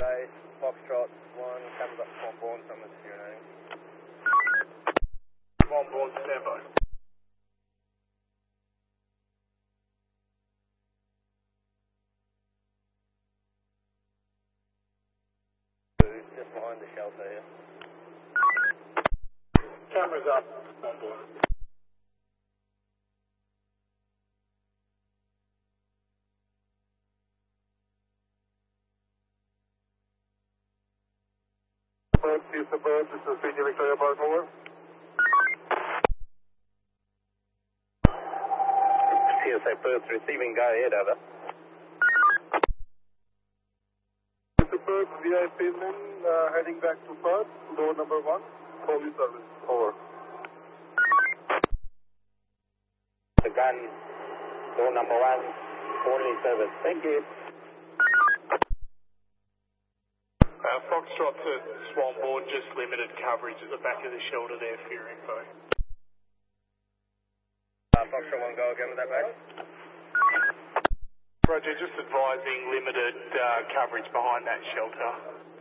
Foxtrot 1, comes up Swanbourne, someone's urinating. Swanbourne, stand by. Just behind the shelter here. Cameras up, Swanbourne. Suburb, this is PG Victoria Park, over. CSA Perth receiving, go ahead, over. Suburb VIP men heading back to Perth, door number 1, holy service, over. The gun, door number 1, holy service, thank you. Foxtrot to Swanbourne, just limited coverage at the back of the shelter there for your info. Foxtrot 1, go again with that back. Roger, just advising limited coverage behind that shelter.